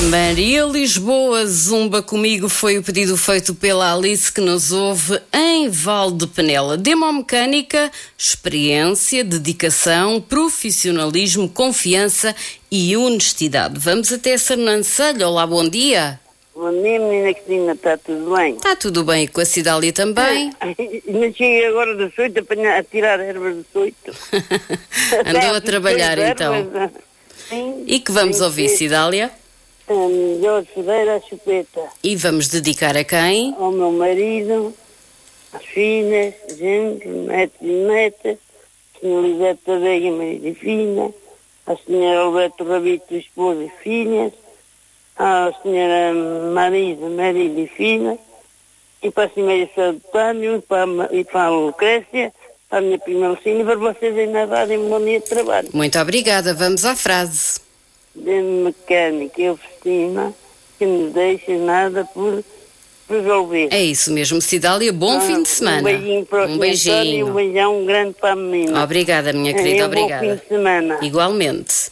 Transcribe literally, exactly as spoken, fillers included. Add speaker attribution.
Speaker 1: Maria Lisboa, Zumba Comigo foi o pedido feito pela Alice, que nos ouve em Valdepenela. Demomecânica, experiência, dedicação, profissionalismo, confiança e honestidade. Vamos até Sernancelho. Olá, bom dia.
Speaker 2: Bom dia, menina Cristina, está tudo bem?
Speaker 1: Está tudo bem, com a Cidália também.
Speaker 2: Mas cheguei agora do açoito a, a tirar ervas do açoito.
Speaker 1: Andou a trabalhar então.
Speaker 2: Ervas, sim,
Speaker 1: E que vamos
Speaker 2: sim,
Speaker 1: ouvir,
Speaker 2: sim.
Speaker 1: Cidália?
Speaker 2: Um, Jorge Ferreira, a chupeta.
Speaker 1: E vamos dedicar a quem?
Speaker 2: Ao meu marido, às filhas, gente, netos e netas, a senhora Lisete da Veiga, marido e filha, a senhora Alberto Rabito, esposa e filhas, a senhora Marisa, marido e filha, e para a senhora Sadutário, e para, e para a Lucrécia, para a minha prima Lucinha, e para vocês aí na rádio, um bom dia de trabalho.
Speaker 1: Muito obrigada, vamos à frase.
Speaker 2: De mecânica e oficina, que nos deixa nada por resolver.
Speaker 1: É isso mesmo, Cidália, bom
Speaker 2: Ah,
Speaker 1: fim de semana.
Speaker 2: Um beijinho para o
Speaker 1: Um
Speaker 2: senhor António e um
Speaker 1: beijinho.
Speaker 2: beijão grande para a menina.
Speaker 1: Obrigada, minha querida,
Speaker 2: É, um bom
Speaker 1: obrigada.
Speaker 2: fim de semana.
Speaker 1: Igualmente.